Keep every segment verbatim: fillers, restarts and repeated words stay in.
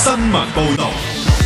新聞報道。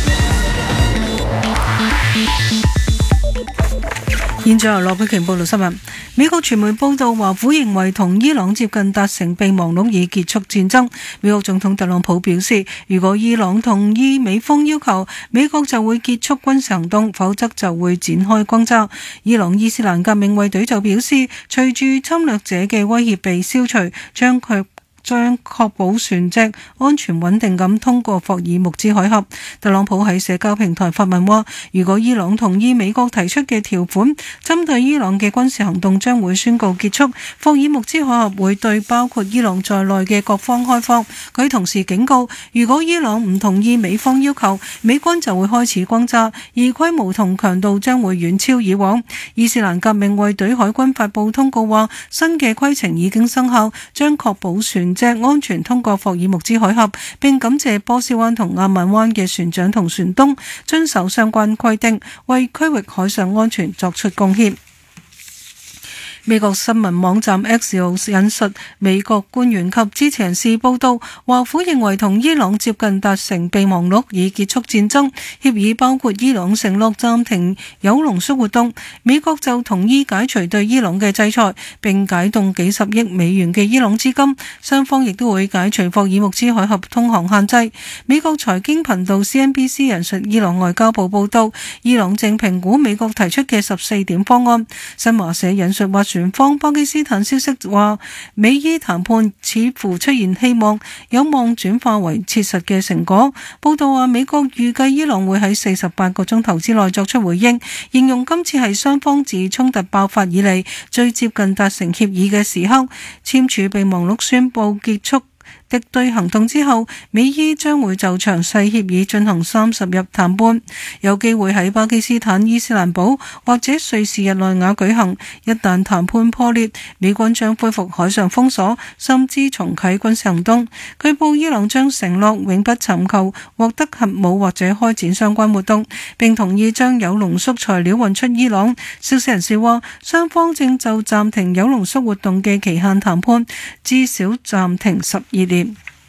現在由羅佩瓊報道新聞。美國傳媒報道，華府認為同伊朗接近達成備忘錄以結束戰爭。美國總統特朗普表示，如果伊朗同意美方要求，美國就會結束軍事行動，否則就會展開轟炸。伊朗伊斯蘭革命衛隊就表示，隨住侵略者嘅威脅被消除，將佢將確保船隻安全穩定咁通過霍爾木茲海峽。特朗普喺社交平台發文話，如果伊朗同意美國提出嘅條款，針對伊朗嘅軍事行動將會宣告結束。霍爾木茲海峽會對包括伊朗在內嘅各方開放。佢同時警告，如果伊朗唔同意美方要求，美軍就會開始轟炸，而規模同強度將會遠超以往。伊斯蘭革命衛隊海軍發布通告話，新嘅規程已經生效，將確保船隻安全通過霍爾木茲海峽，並感謝波斯灣同阿曼灣嘅船長同船東遵守相關規定，為區域海上安全作出貢獻。美國新聞網站 X 引述美國官員及支持人士報道，華府認為同伊朗接近達成備忘錄以結束戰爭協議，包括伊朗承諾暫停鈾濃縮活動，美國就同意解除對伊朗嘅制裁，並解凍幾十億美元嘅伊朗資金，雙方亦都會解除霍爾木茲海峽通航限制。美國財經頻道 C N B C 引述伊朗外交部報道，伊朗正評估美國提出嘅十四點方案。新華社引述話，船方巴基斯坦消息話，美伊談判似乎出現希望，有望轉化為切實嘅成果。報道話，美國預計伊朗會喺四十八個鐘頭之內作出回應，形容今次係雙方自衝突爆發以嚟最接近達成協議嘅時刻。簽署備忘錄宣布結束敵對行動之後，美伊將會就詳細協議進行三十日談判，有機會喺巴基斯坦伊斯蘭堡或者瑞士日內瓦舉行。一旦談判破裂，美軍將恢復海上封鎖，甚至重啟軍事行動。據報伊朗將承諾永不尋求獲得核武或者開展相關活動，並同意將鈾濃縮材料運出伊朗。消息人士話，雙方正就暫停鈾濃縮活動嘅期限談判，至少暫停十二年。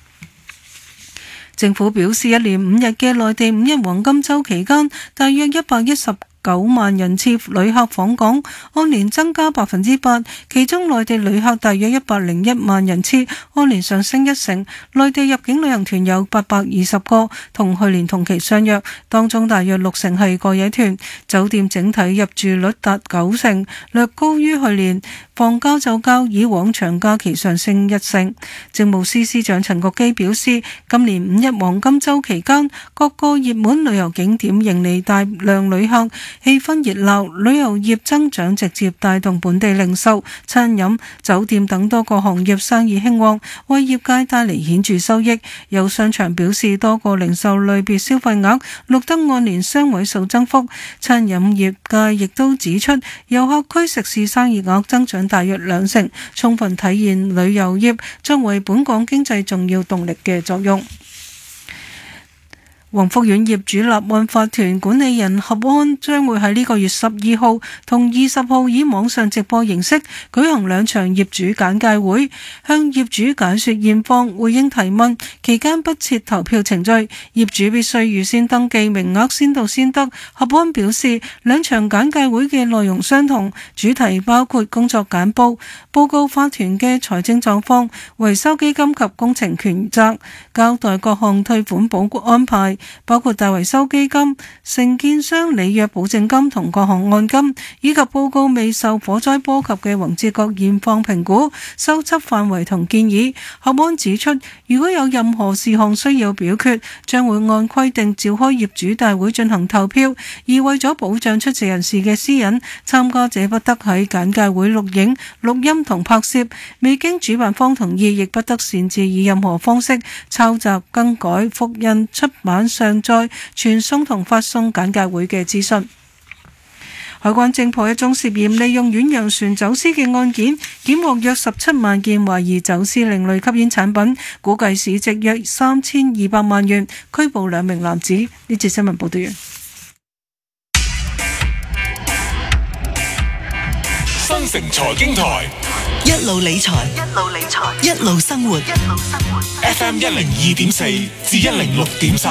政府表示，一連五日嘅內地五一黃金週期間，大約一百一十九萬人次旅客訪港，按年增加百分之八，其中內地旅客大約一百零一萬人次，按年上升一成。內地入境旅行團有八百二十個，同去年同期相若，當中大約六成係過夜團。酒店整體入住率達九成，略高於去年。房價就較以往長假期上升一成。政務司司長陳國基表示，今年五一黃金週期間，各個熱門旅遊景點迎嚟大量旅客，氣氛熱鬧，旅遊業增長直接帶動本地零售、餐飲、酒店等多個行業生意興旺，為業界帶嚟顯著收益。有商場表示，多個零售類別消費額錄得按年雙位數增幅。餐飲業界亦都指出，遊客區食肆生意額增長大約兩成，充分體現旅遊業作為本港經濟重要動力嘅作用。宏福苑業主立案法團管理人合安將會喺呢個月十二號同二十號以網上直播形式舉行兩場業主簡介會，向業主解說現況，回應提問。期間不設投票程序，業主必須預先登記，名額先到先得。合安表示，兩場簡介會嘅內容相同，主題包括工作簡報、報告法團嘅財政狀況、維修基金及工程權責、交代各項退款保固安排，包括大維修基金、承建商履約保證金同各項按金，以及報告未受火災波及嘅宏捷閣現況評估、修葺範圍同建議。合安指出，如果有任何事項需要表決，將會按規定召開業主大會進行投票，而為咗保障出席人士嘅私隱，參加者不得喺簡介會錄影、錄音同拍攝，未經主辦方同意，亦不得擅自以任何方式抄襲、更改、複印、出版、上載、傳送同發送簡介會嘅資訊。海關偵破一宗涉嫌利用遠洋船走私嘅案件，檢獲約十七萬件懷疑走私另類吸煙產品，估計市值約三千二百萬元，拘捕兩名男子。呢節新聞報道完。 新城財經台一路理財，一路理財，一路生活，一路生活。F M 一零二點四至一零六點三。